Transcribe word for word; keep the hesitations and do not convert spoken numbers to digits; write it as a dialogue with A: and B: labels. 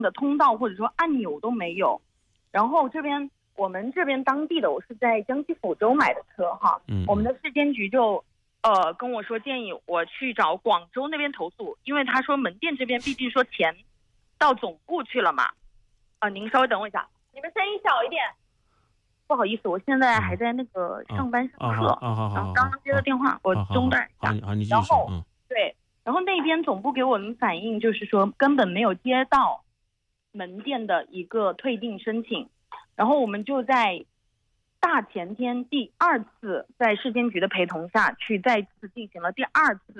A: 的通道或者说按钮都没有。然后这边我们这边当地的，我是在江西抚州买的车哈，
B: 嗯，
A: 我们的市监局就呃跟我说建议我去找广州那边投诉，因为他说门店这边毕竟说钱到总部去了嘛。啊、呃，您稍微等我一下，你们声音小一点。不好意思，我现在还在那个上班上课，
B: 啊好好，
A: 然后刚刚接的电话，我中断一下。
B: 好，你继续说。嗯，
A: 对，然后那边总部给我们反映，就是说根本没有接到门店的一个退订申请，然后我们就在大前天第二次在市监局的陪同下去再次进行了第二次